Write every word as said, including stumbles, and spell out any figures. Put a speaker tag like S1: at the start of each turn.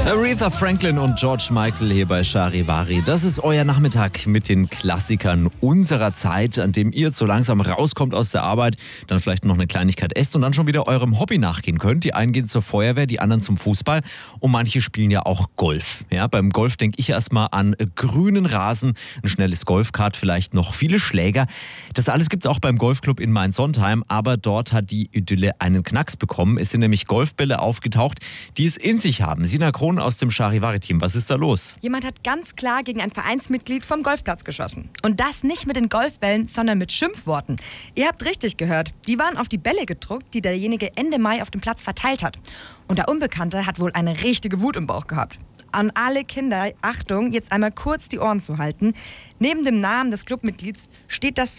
S1: Aretha Franklin und George Michael hier bei Charivari. Das ist euer Nachmittag mit den Klassikern unserer Zeit, an dem ihr so langsam rauskommt aus der Arbeit, dann vielleicht noch eine Kleinigkeit esst und dann schon wieder eurem Hobby nachgehen könnt. Die einen gehen zur Feuerwehr, die anderen zum Fußball und manche spielen ja auch Golf. Ja, beim Golf denke ich erstmal an grünen Rasen, ein schnelles Golfkart, vielleicht noch viele Schläger. Das alles gibt es auch beim Golfclub in Mainz-Sontheim, aber dort hat die Idylle einen Knacks bekommen. Es sind nämlich Golfbälle aufgetaucht, die es in sich haben. Sina Krohn aus dem Charivari-Team. Was ist da los?
S2: Jemand hat ganz klar gegen ein Vereinsmitglied vom Golfplatz geschossen. Und das nicht mit den Golfbällen, sondern mit Schimpfworten. Ihr habt richtig gehört. Die waren auf die Bälle gedruckt, die derjenige Ende Mai auf dem Platz verteilt hat. Und der Unbekannte hat wohl eine richtige Wut im Bauch gehabt. An alle Kinder, Achtung, jetzt einmal kurz die Ohren zu halten. Neben dem Namen des Clubmitglieds steht das